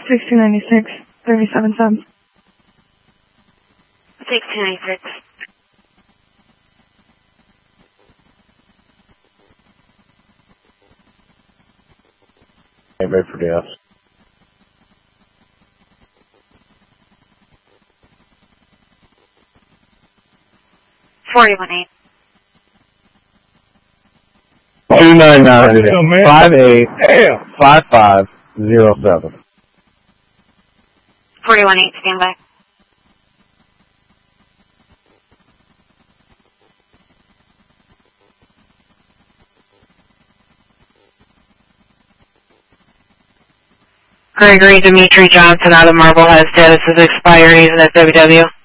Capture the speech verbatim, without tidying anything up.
sixteen ninety-six, thirty-seven subs. sixteen ninety-six. Hey, ready for the Fs. forty-one eight. two nine nine, five eight, five five zero seven. forty-one eight, stand by. Gregory Dimitri Johnson out of Marblehead, status is expired, using S W W.